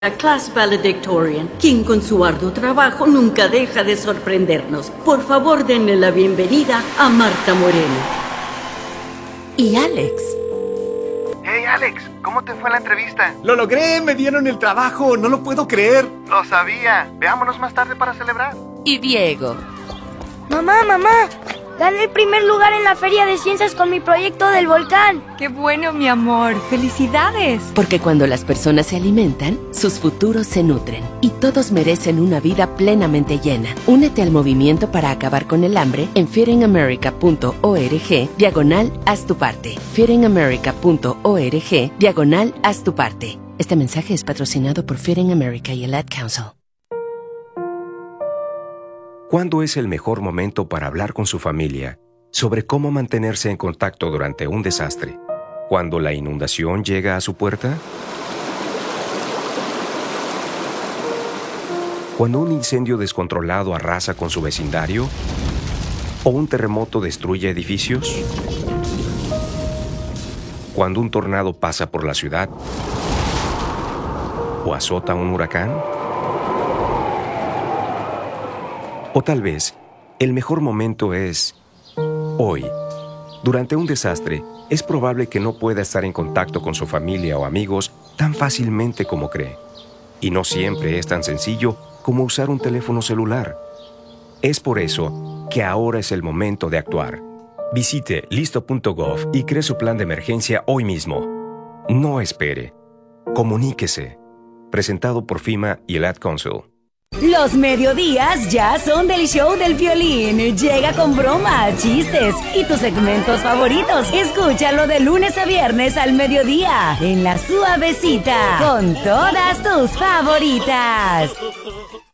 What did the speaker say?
La clase valedictorian, quien con su arduo trabajo nunca deja de sorprendernos. Por favor, denle la bienvenida a Marta Moreno. Y Alex. Hey Alex, ¿cómo te fue la entrevista? ¡Lo logré! ¡Me dieron el trabajo! ¡No lo puedo creer! Lo sabía. Veámonos más tarde para celebrar. Y Diego. Mamá, gané el primer lugar en la Feria de Ciencias con mi proyecto del volcán. ¡Qué bueno, mi amor! ¡Felicidades! Porque cuando las personas se alimentan, sus futuros se nutren. Y todos merecen una vida plenamente llena. Únete al movimiento para acabar con el hambre en feedingamerica.org/haz tu parte. feedingamerica.org/haz tu parte. Este mensaje es patrocinado por Feeding America y el Ad Council. ¿Cuándo es el mejor momento para hablar con su familia sobre cómo mantenerse en contacto durante un desastre? ¿Cuando la inundación llega a su puerta? ¿Cuando un incendio descontrolado arrasa con su vecindario? ¿O un terremoto destruye edificios? ¿Cuando un tornado pasa por la ciudad? ¿O azota un huracán? O tal vez, el mejor momento es hoy. Durante un desastre, es probable que no pueda estar en contacto con su familia o amigos tan fácilmente como cree. Y no siempre es tan sencillo como usar un teléfono celular. Es por eso que ahora es el momento de actuar. Visite listo.gov y cree su plan de emergencia hoy mismo. No espere. Comuníquese. Presentado por FEMA y el Ad Council. Los mediodías ya son del show del violín. Llega con bromas, chistes y tus segmentos favoritos. Escúchalo de lunes a viernes al mediodía en La Suavecita con todas tus favoritas.